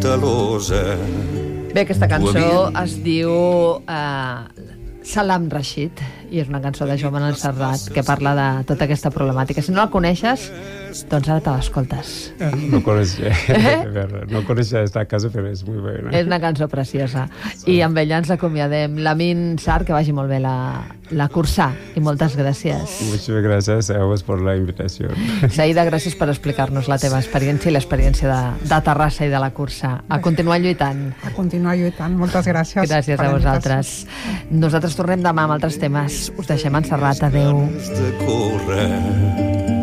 talosa. Bé, aquesta cançó es diu Salam Rashid i és una cançó de Joan Manuel Serrat que parla de tota aquesta problemàtica. Si no la coneixes, doncs ara te l'escoltes. No coneixia aquesta cançó, però és molt bona. És una cançó preciosa. I amb ella ens acomiadem. Lamin Sar, que vagi molt bé la cursa. I moltes gràcies. Muchas gracias a vos por la invitación. Saïda, gràcies per explicar-nos la teva experiència i l'experiència de Terrassa i de la cursa. A continuar lluitant. A continuar lluitant. Moltes gràcies. Gràcies a vosaltres. Nosaltres tornem demà amb altres temes. Us deixem en Serrat. Adéu. De córrer